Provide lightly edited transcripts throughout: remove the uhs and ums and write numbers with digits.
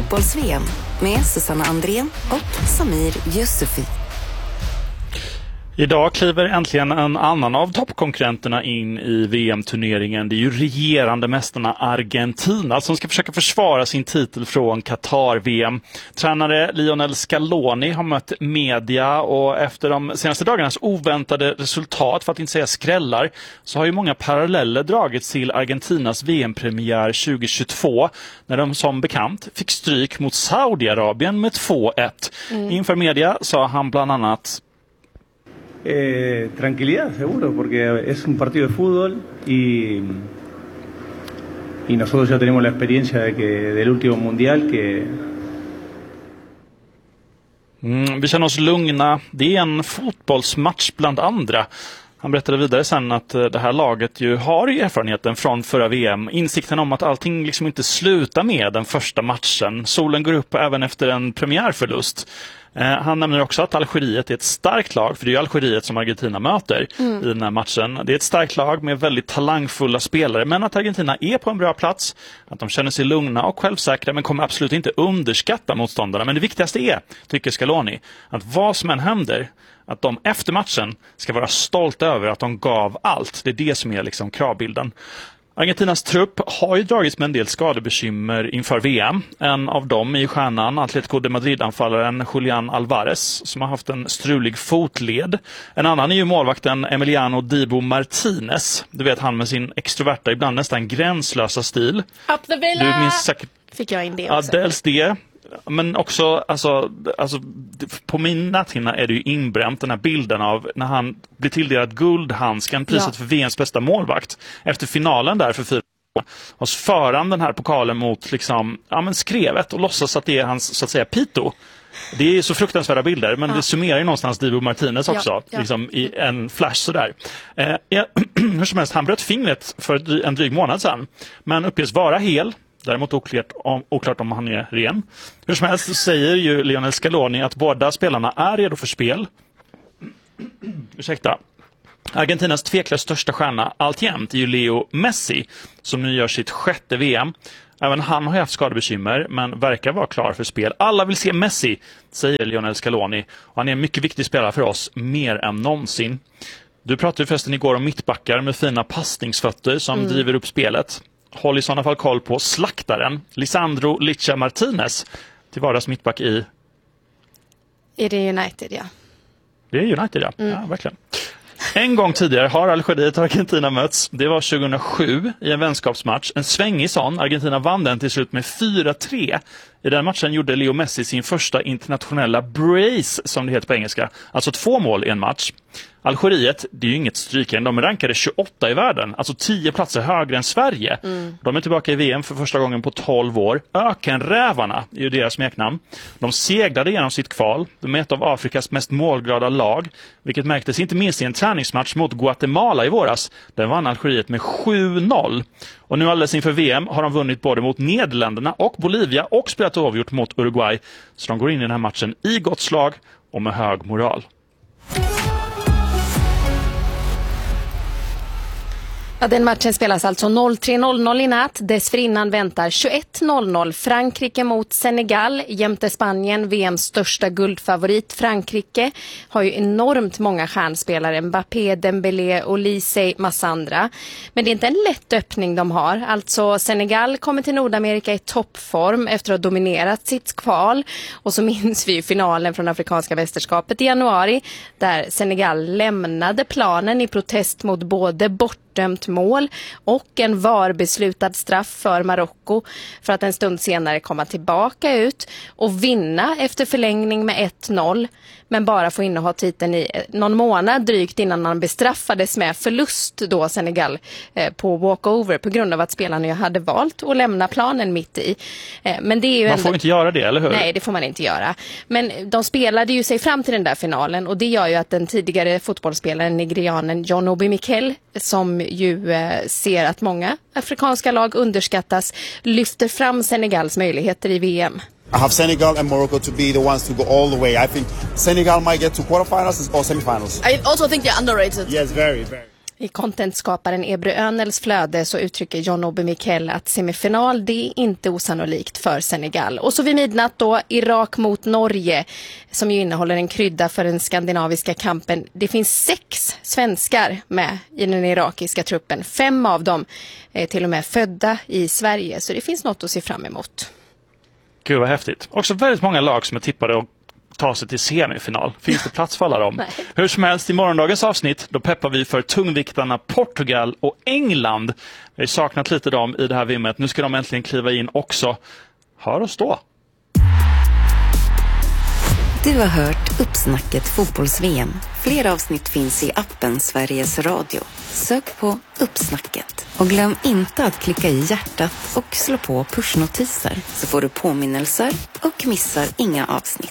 fotbolls-VM med Susanna Andrén och Samir Yusufi. Idag kliver äntligen en annan av toppkonkurrenterna in i VM-turneringen. Det är ju regerande mästarna Argentina som ska försöka försvara sin titel från Qatar-VM. Tränare Lionel Scaloni har mött media och efter de senaste dagarnas oväntade resultat, för att inte säga skrällar, så har ju många paralleller dragits till Argentinas VM-premiär 2022 när de som bekant fick stryk mot Saudiarabien med 2-1. Inför media sa han bland annat: tranquilidad, seguro, porque es un partido de fútbol y nosotros ya tenemos la experiencia del último mundial que... Vi känner oss lugna. Det är en fotbollsmatch bland andra. Han berättade vidare sen att det här laget ju har erfarenheten från förra VM. Insikten om att allting liksom inte slutar med den första matchen. Solen går upp även efter en premiärförlust. Han nämner också att Algeriet är ett starkt lag, för det är ju Algeriet som Argentina möter i den här matchen. Det är ett starkt lag med väldigt talangfulla spelare, men att Argentina är på en bra plats, att de känner sig lugna och självsäkra, men kommer absolut inte underskatta motståndarna. Men det viktigaste är, tycker Scaloni, att vad som än händer, att de efter matchen ska vara stolta över att de gav allt. Det är det som är liksom kravbilden. Argentinas trupp har ju dragits med en del skadebekymmer inför VM. En av dem är ju stjärnan, Atletico de Madrid-anfallaren Julián Álvarez, som har haft en strulig fotled. En annan är ju målvakten Emiliano Dibu Martínez. Du vet, han med sin extroverta, ibland nästan gränslösa stil. Up the villa! Du minns säkert... Fick jag in det också? Ja, dels det. Men också, alltså på min näthinna är det ju inbränt den här bilden av när han blir tilldelad guldhandskan, priset för VMs bästa målvakt. Efter finalen där för 4 år. Och så för han den här pokalen mot liksom, skrevet och låtsas att det är hans, så att säga, pito. Det är så fruktansvärda bilder, men det summerar ju någonstans Dibu Martínez också, liksom i en flash sådär. Hur som helst, han bröt fingret för en dryg månad sedan, men uppges vara hel. Däremot oklart om han är ren. Hur som helst så säger ju Lionel Scaloni att båda spelarna är redo för spel. Ursäkta. Argentinas tveklöst största stjärna alltjämt är ju Leo Messi, som nu gör sitt 6:e VM. Även han har haft skadebekymmer, men verkar vara klar för spel. Alla vill se Messi, säger Lionel Scaloni. Och han är en mycket viktig spelare för oss, mer än någonsin. Du pratade förresten igår om mittbackar med fina passningsfötter som driver upp spelet. Håll i sådana fall koll på slaktaren Lisandro Licha Martínez, till vardags mittback i... Är det United, ja? Det är United, ja. Ja, verkligen. En gång tidigare har Algeriet och Argentina mötts. Det var 2007 i en vänskapsmatch. En svängig sån. Argentina vann den till slut med 4-3. I den matchen gjorde Leo Messi sin första internationella brace, som det heter på engelska. Alltså 2 mål i en match. Algeriet, det är ju inget strykjärn. De rankade 28 i världen. Alltså 10 platser högre än Sverige. De är tillbaka i VM för första gången på 12 år. Ökenrävarna är ju deras smeknamn. De seglade genom sitt kval. De är ett av Afrikas mest målglada lag. Vilket märktes inte minst i en träningsmatch mot Guatemala i våras. Den vann Algeriet med 7-0. Och nu alldeles inför VM har de vunnit både mot Nederländerna och Bolivia och spelat avgjort mot Uruguay. Så de går in i den här matchen i gott slag och med hög moral. Ja, den matchen spelas alltså 03.00 i natt. Dessförinnan väntar 21.00 Frankrike mot Senegal. Jämte Spanien, VMs största guldfavorit. Frankrike har ju enormt många stjärnspelare. Mbappé, Dembélé, Olise, massa andra. Men det är inte en lätt öppning de har. Alltså Senegal kommer till Nordamerika i toppform efter att ha dominerat sitt kval. Och så minns vi ju finalen från Afrikanska mästerskapet i januari, där Senegal lämnade planen i protest mot både bortdömt mål och en VAR-beslutad straff för Marocko, för att en stund senare komma tillbaka ut och vinna efter förlängning med 1-0, men bara få inneha titeln i någon månad drygt innan man bestraffades med förlust då Senegal på walkover på grund av att spelarna hade valt att lämna planen mitt i. Men det är ju man får inte göra det, eller hur? Nej, det får man inte göra. Men de spelade ju sig fram till den där finalen, och det gör ju att den tidigare fotbollsspelaren nigerianen John Obi Mikel, som ju ser att många afrikanska lag underskattas, lyfter fram Senegals möjligheter i VM. I have Senegal and Morocco to be the ones to go all the way. I think Senegal might get to quarterfinals or semifinals. I also think they're underrated. Yes, very, very. I contentskaparen Ebru Önels flöde så uttrycker John Obi Mikel att semifinal det är inte osannolikt för Senegal. Och så vid midnatt då Irak mot Norge som ju innehåller en krydda för den skandinaviska kampen. Det finns 6 svenskar med i den irakiska truppen. 5 av dem är till och med födda i Sverige så det finns något att se fram emot. Gud vad häftigt. Också väldigt många lag som är tippade att ta sig till semifinal. Finns det plats för alla dem? Nej. Hur som helst, i morgondagens avsnitt då peppar vi för tungviktarna Portugal och England. Vi har saknat lite dem i det här vimmet. Nu ska de äntligen kliva in också. Hör oss då. Du har hört Uppsnacket fotbolls-VM. Fler avsnitt finns i appen Sveriges Radio. Sök på Uppsnacket. Och glöm inte att klicka i hjärtat och slå på pushnotiser så får du påminnelser och missar inga avsnitt.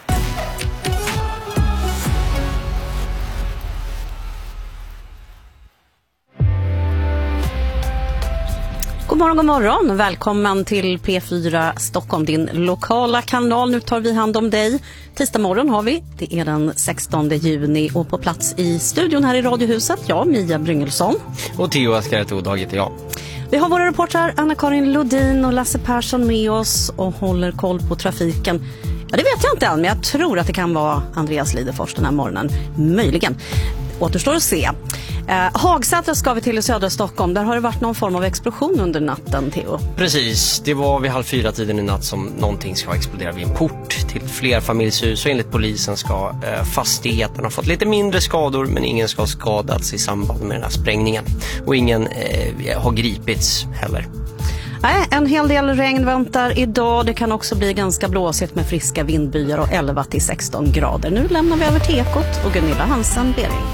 God morgon. Välkommen till P4 Stockholm, din lokala kanal. Nu tar vi hand om dig. Tisdag morgon har vi. Det är den 16 juni och på plats i studion här i Radiohuset, jag, Mia Bryngelsson. Och Theo Askaretoddag heter jag. Vi har våra reportrar Anna-Karin Lodin och Lasse Persson med oss och håller koll på trafiken. Ja, det vet jag inte än, men jag tror att det kan vara Andreas Lidefors den här morgonen. Möjligen. Återstår att se. Hagsätra ska vi till i södra Stockholm. Där har det varit någon form av explosion under natten, Theo. Precis, det var vid 3:30 i natt som någonting ska explodera vid en port till fler familjshus. Och enligt polisen ska fastigheten ha fått lite mindre skador, men ingen ska ha skadats i samband med den här sprängningen. Och ingen har gripits heller. Nej, en hel del regn väntar idag. Det kan också bli ganska blåsigt med friska vindbyar och 11-16 grader. Nu lämnar vi över till Ekot och Gunilla Hansen-Bering.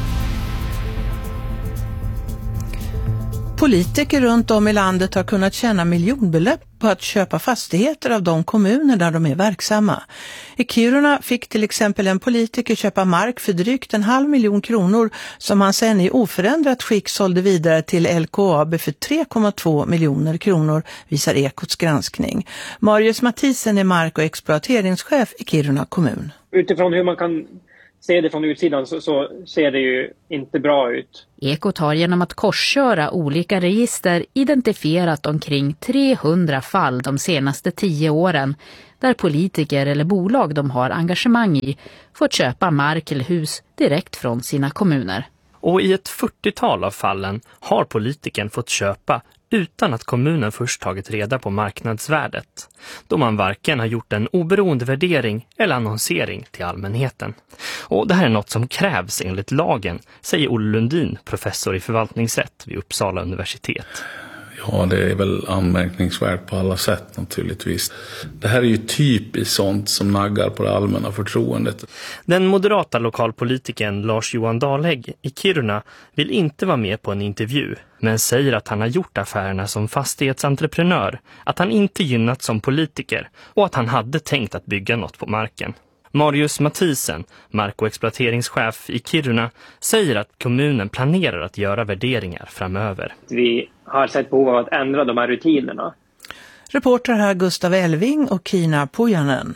Politiker runt om i landet har kunnat tjäna miljonbelopp på att köpa fastigheter av de kommuner där de är verksamma. I Kiruna fick till exempel en politiker köpa mark för drygt 500 000 kronor som han sen i oförändrat skick sålde vidare till LKAB för 3,2 miljoner kronor, visar Ekots granskning. Marius Mathisen är mark- och exploateringschef i Kiruna kommun. Utifrån hur man kan se det från utsidan så ser det ju inte bra ut. Ekot har genom att korsköra olika register identifierat omkring 300 fall de senaste 10 åren där politiker eller bolag de har engagemang i fått köpa mark eller hus direkt från sina kommuner. Och i ett 40-tal av fallen har politiken fått köpa utan att kommunen först tagit reda på marknadsvärdet, då man varken har gjort en oberoende värdering eller annonsering till allmänheten. Och det här är något som krävs enligt lagen, säger Olle Lundin, professor i förvaltningsrätt vid Uppsala universitet. Ja, det är väl anmärkningsvärt på alla sätt naturligtvis. Det här är ju typiskt sånt som naggar på det allmänna förtroendet. Den moderata lokalpolitiken Lars-Johan Dahlhägg i Kiruna vill inte vara med på en intervju, men säger att han har gjort affärerna som fastighetsentreprenör, att han inte gynnat som politiker och att han hade tänkt att bygga något på marken. Marius Mathisen, mark- och exploateringschef i Kiruna, säger att kommunen planerar att göra värderingar framöver. Vi har sett behov av att ändra de här rutinerna. Reporter här Gustav Elving och Kina Pojanen.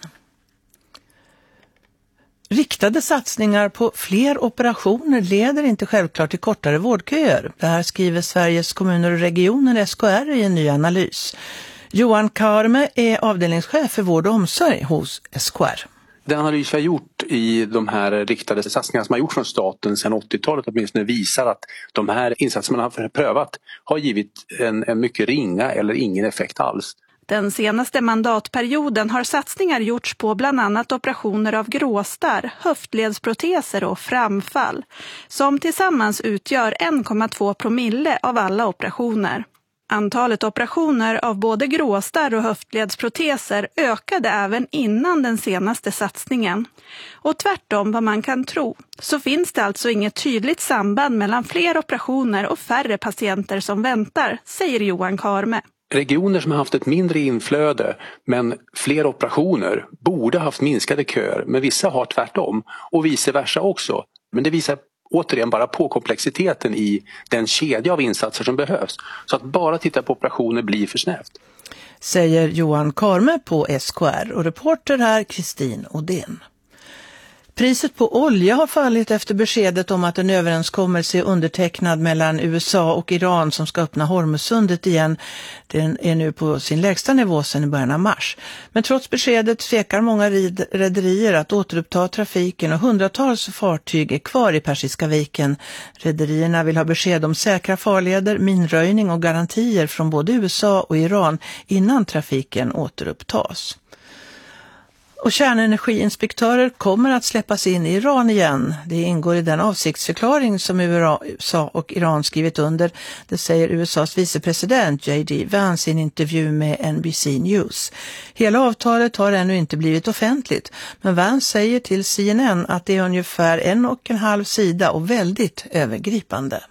Riktade satsningar på fler operationer leder inte självklart till kortare vårdköer. Det här skriver Sveriges kommuner och regioner SKR i en ny analys. Johan Karme är avdelningschef för vård och omsorg hos SKR. Den analys vi har gjort i de här riktade satsningarna som har gjorts från staten sedan 80-talet åtminstone visar att de här insatser man har prövat har givit en mycket ringa eller ingen effekt alls. Den senaste mandatperioden har satsningar gjorts på bland annat operationer av gråstarr, höftledsproteser och framfall, som tillsammans utgör 1,2 promille av alla operationer. Antalet operationer av både gråstarr och höftledsproteser ökade även innan den senaste satsningen. Och tvärtom vad man kan tro, så finns det alltså inget tydligt samband mellan fler operationer och färre patienter som väntar, säger Johan Karme. Regioner som har haft ett mindre inflöde men fler operationer borde haft minskade köer, men vissa har tvärtom och vice versa också. Men det visar återigen bara på komplexiteten i den kedja av insatser som behövs. Så att bara titta på operationer blir för snävt. Säger Johan Karme på SKR och reporter här Kristin Odén. Priset på olja har fallit efter beskedet om att en överenskommelse är undertecknad mellan USA och Iran som ska öppna Hormuzsundet igen. Den är nu på sin lägsta nivå sedan i början av mars. Men trots beskedet tvekar många rederier att återuppta trafiken och hundratals fartyg är kvar i Persiska viken. Rederierna vill ha besked om säkra farleder, minröjning och garantier från både USA och Iran innan trafiken återupptas. Och kärnenergiinspektörer kommer att släppas in i Iran igen. Det ingår i den avsiktsförklaring som USA och Iran skrivit under. Det säger USAs vicepresident J.D. Vance i en intervju med NBC News. Hela avtalet har ännu inte blivit offentligt, men Vance säger till CNN att det är ungefär 1,5 sida och väldigt övergripande.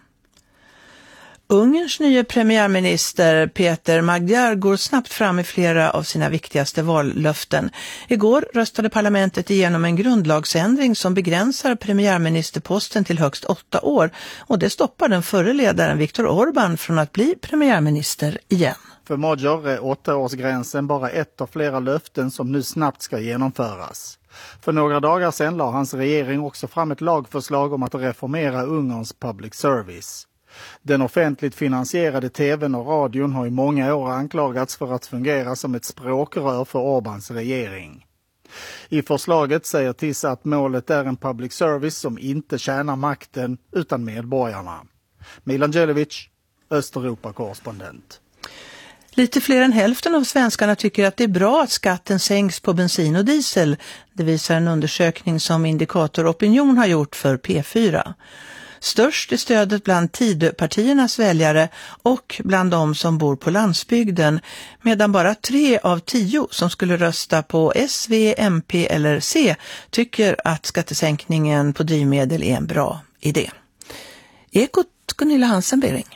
Ungerns nya premiärminister Peter Magyar går snabbt fram i flera av sina viktigaste vallöften. Igår röstade parlamentet igenom en grundlagsändring som begränsar premiärministerposten till högst 8 år och det stoppar den förre ledaren Viktor Orbán från att bli premiärminister igen. För Magyar är 8-årsgränsen bara ett av flera löften som nu snabbt ska genomföras. För några dagar sedan la hans regering också fram ett lagförslag om att reformera Ungerns public service. Den offentligt finansierade tvn och radion har i många år anklagats för att fungera som ett språkrör för Orbáns regering. I förslaget säger TIS att målet är en public service som inte tjänar makten utan medborgarna. Milan Djelevic, Östeuropa-korrespondent. Lite fler än hälften av svenskarna tycker att det är bra att skatten sänks på bensin och diesel. Det visar en undersökning som Indikator Opinion har gjort för P4. Störst är stödet bland Tidöpartiernas väljare och bland de som bor på landsbygden, medan bara 3 av 10 som skulle rösta på S, V, MP eller C tycker att skattesänkningen på drivmedel är en bra idé. Ekot Gunilla Hansen-Bering.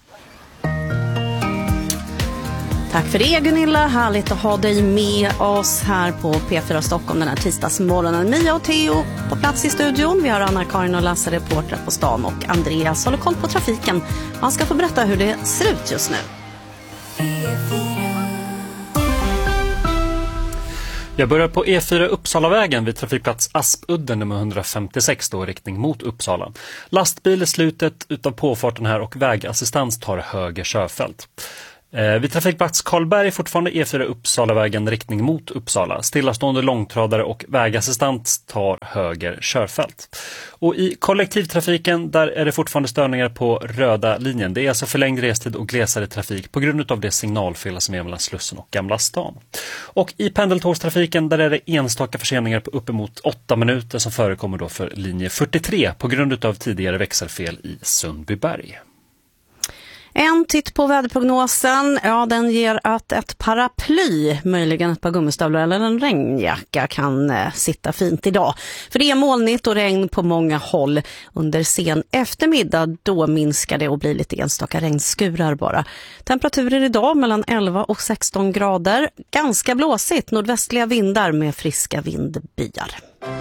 Tack för det Gunilla, härligt att ha dig med oss här på P4 Stockholm den här tisdagsmorgonen. Mia och Theo på plats i studion, vi har Anna-Karin och Lasse reportrar på stan och Andreas håller koll på trafiken. Han ska få berätta hur det ser ut just nu. Jag börjar på E4 Uppsalavägen vid trafikplats Aspudden nummer 156 då i riktning mot Uppsala. Lastbil i slutet utav påfarten här och vägassistans tar höger körfält. Vid trafikplats Karlberg fortfarande E4 Uppsalavägen riktning mot Uppsala. Stillastående långtradare och vägassistans tar höger körfält. Och i kollektivtrafiken där är det fortfarande störningar på röda linjen. Det är alltså förlängd restid och glesare trafik på grund av det signalfel som är mellan Slussen och Gamla stan. Och i pendeltågstrafiken där är det enstaka förseningar på uppemot 8 minuter som förekommer då för linje 43 på grund av tidigare växelfel i Sundbyberg. En titt på väderprognosen, ja den ger att ett paraply, möjligen ett par gummistövlar eller en regnjacka kan sitta fint idag. För det är molnigt och regn på många håll under sen eftermiddag, då minskar det och blir lite enstaka regnskurar bara. Temperaturer idag mellan 11 och 16 grader, ganska blåsigt, nordvästliga vindar med friska vindbyar.